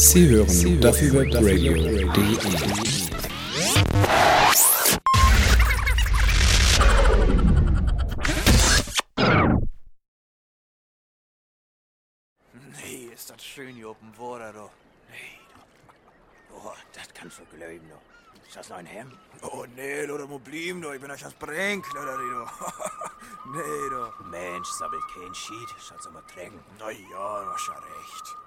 Sie hören duffelwebradio.de. Nee, ist das schön hier oben Wasser, du. Nee, du. Oh, das kannst du glauben, du. Ist das noch ein Hemd? Oh, nee, du, das muss bleiben, du. Ich bin euch das Brink, du. Nee, du. Mensch, sabbelt kein Schied. Schatz mal trinken. Na ja, du hast ja recht.